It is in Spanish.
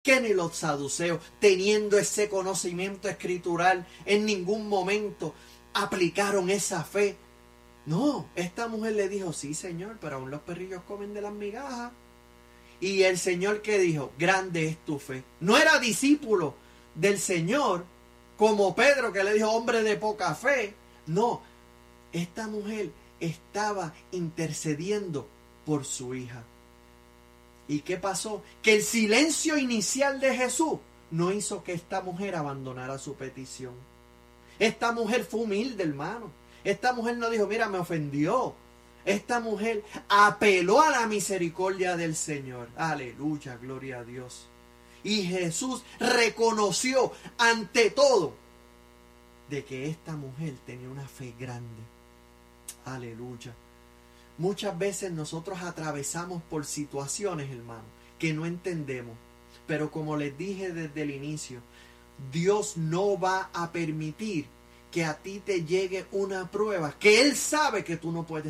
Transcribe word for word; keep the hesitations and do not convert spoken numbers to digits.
Que ni los saduceos, teniendo ese conocimiento escritural, en ningún momento aplicaron esa fe. No, esta mujer le dijo, sí Señor, pero aún los perrillos comen de las migajas. Y el Señor que dijo, grande es tu fe. No era discípulo del Señor como Pedro que le dijo, hombre de poca fe. No, esta mujer estaba intercediendo por su hija. ¿Y qué pasó? Que el silencio inicial de Jesús no hizo que esta mujer abandonara su petición. Esta mujer fue humilde, hermano. Esta mujer no dijo, mira, me ofendió. Esta mujer apeló a la misericordia del Señor. Aleluya, gloria a Dios. Y Jesús reconoció ante todo de que esta mujer tenía una fe grande. Aleluya. Muchas veces nosotros atravesamos por situaciones, hermano, que no entendemos. Pero como les dije desde el inicio, Dios no va a permitir que a ti te llegue una prueba que Él sabe que tú no puedes